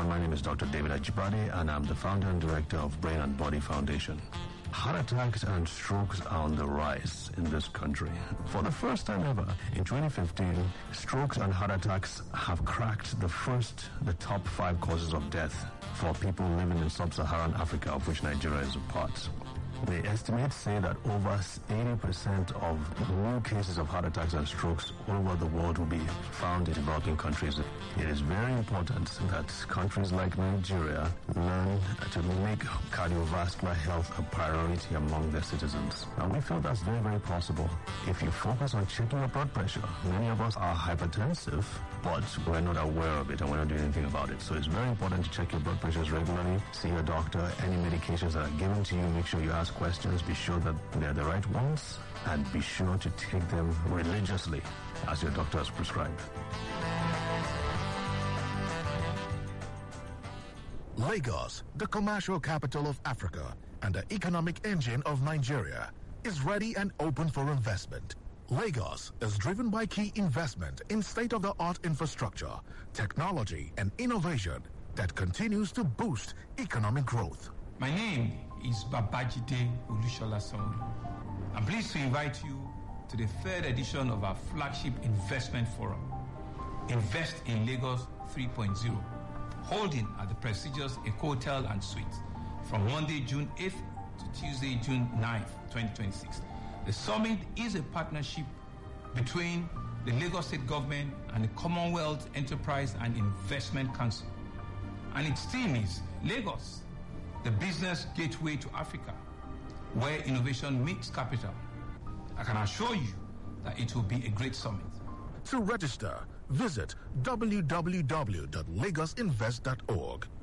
my name is Dr. David Ajibade, and I'm the founder and director of Brain and Body Foundation. Heart attacks and strokes are on the rise in this country. For the first time ever, in 2015, strokes and heart attacks have cracked the top 5 causes of death for people living in sub-Saharan Africa, of which Nigeria is a part. The estimates say that over 80% of new cases of heart attacks and strokes all over the world will be found in developing countries. It is very important that countries like Nigeria learn to make cardiovascular health a priority among their citizens. And we feel that's very, very possible. If you focus on checking your blood pressure, many of us are hypertensive, but we're not aware of it and we're not doing anything about it. So it's very important to check your blood pressures regularly, see your doctor. Any medications that are given to you, make sure you ask questions, be sure that they're the right ones, and be sure to take them religiously as your doctor has prescribed. Lagos, the commercial capital of Africa and the economic engine of Nigeria, is ready and open for investment. Lagos is driven by key investment in state-of-the-art infrastructure, technology, and innovation that continues to boost economic growth. My name is Babajide Olushola Sanwo-Olu. I'm pleased to invite you to the 3rd edition of our flagship investment forum, Invest in Lagos 3.0, holding at the prestigious Eco Hotel and Suites from Monday, June 8th to Tuesday, June 9th, 2026. The summit is a partnership between the Lagos State Government and the Commonwealth Enterprise and Investment Council. And its theme is Lagos, the business gateway to Africa, where innovation meets capital. I can assure you that it will be a great summit. To register, visit www.lagosinvest.org.